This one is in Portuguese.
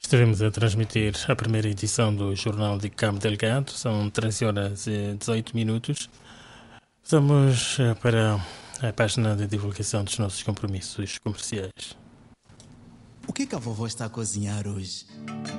Estaremos a transmitir a primeira edição do Jornal de Cabo Delgado. São 13 horas e 18 minutos. Vamos para a página de divulgação dos nossos compromissos comerciais. O que a vovó está a cozinhar hoje?